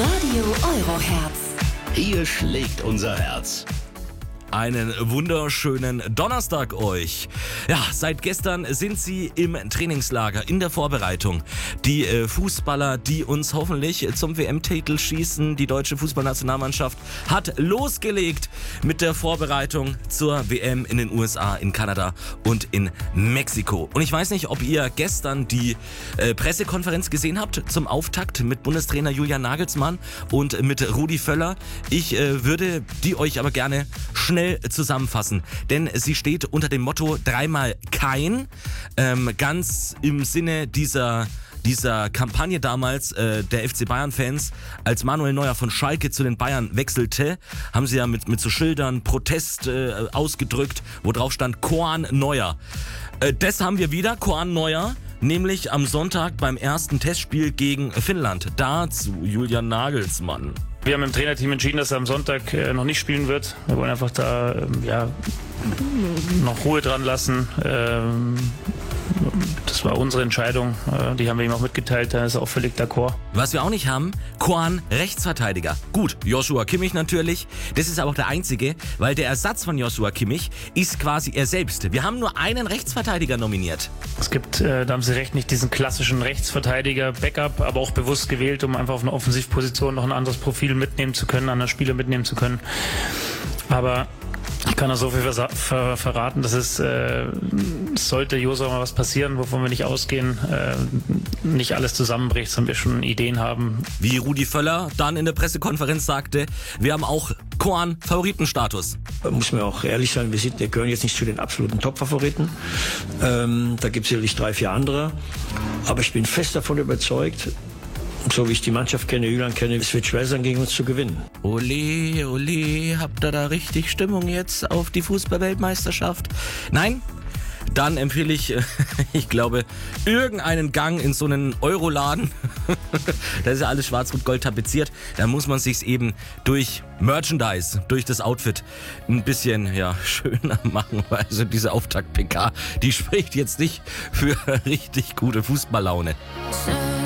Radio Euroherz. Hier schlägt unser Herz. Einen wunderschönen Donnerstag euch. Ja, seit gestern sind sie im Trainingslager, in der Vorbereitung. Die Fußballer, die uns hoffentlich zum WM-Titel schießen, die deutsche Fußballnationalmannschaft hat losgelegt mit der Vorbereitung zur WM in den USA, in Kanada und in Mexiko. Und ich weiß nicht, ob ihr gestern die Pressekonferenz gesehen habt zum Auftakt mit Bundestrainer Julian Nagelsmann und mit Rudi Völler. Ich würde die euch aber gerne schnell zusammenfassen, denn sie steht unter dem Motto dreimal kein, ganz im Sinne dieser Kampagne damals der FC Bayern-Fans, als Manuel Neuer von Schalke zu den Bayern wechselte, haben sie ja mit so Schildern Protest ausgedrückt, wo drauf stand Koan Neuer. Das haben wir wieder, Koan Neuer, nämlich am Sonntag beim ersten Testspiel gegen Finnland. Dazu Julian Nagelsmann. Wir haben im Trainerteam entschieden, dass er am Sonntag noch nicht spielen wird. Wir wollen einfach da noch Ruhe dran lassen. Das war unsere Entscheidung. Die haben wir ihm auch mitgeteilt. Da ist er auch völlig d'accord. Was wir auch nicht haben, Koan Rechtsverteidiger. Gut, Joshua Kimmich natürlich. Das ist aber auch der einzige, weil der Ersatz von Joshua Kimmich ist quasi er selbst. Wir haben nur einen Rechtsverteidiger nominiert. Es gibt, da haben Sie recht, nicht diesen klassischen Rechtsverteidiger, Backup, aber auch bewusst gewählt, um einfach auf einer Offensivposition noch ein anderes Profil mitnehmen zu können, andere Spieler mitnehmen zu können. Aber ich kann auch so viel verraten, dass es sollte Joshua mal was passieren, wovon wir nicht ausgehen, nicht alles zusammenbricht, sondern wir schon Ideen haben. Wie Rudi Völler dann in der Pressekonferenz sagte, wir haben auch Koan Favoritenstatus. Muss man auch ehrlich sein, wir gehören jetzt nicht zu den absoluten Top-Favoriten. Da gibt es sicherlich 3, 4 andere. Aber ich bin fest davon überzeugt, so wie ich die Mannschaft kenne, Julian kenne, es wird schwer sein, gegen uns zu gewinnen. Ole, ole, habt ihr da richtig Stimmung jetzt auf die Fußball-Weltmeisterschaft? Nein? Dann empfehle ich, ich glaube, irgendeinen Gang in so einen Euroladen. Da ist ja alles schwarz-rot-gold tapeziert. Da muss man sich's eben durch Merchandise, durch das Outfit ein bisschen schöner machen. Also diese Auftakt-PK, die spricht jetzt nicht für richtig gute Fußballlaune.